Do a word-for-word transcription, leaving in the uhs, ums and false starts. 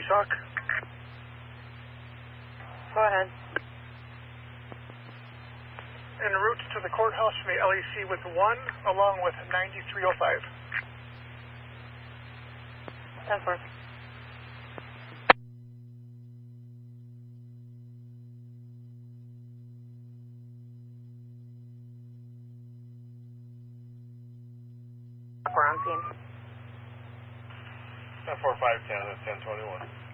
Talk. Go ahead. En route to the courthouse from the L E C with one, along with ninety-three oh five. ten four. We're on scene. ten four five ten, that's ten twenty-one.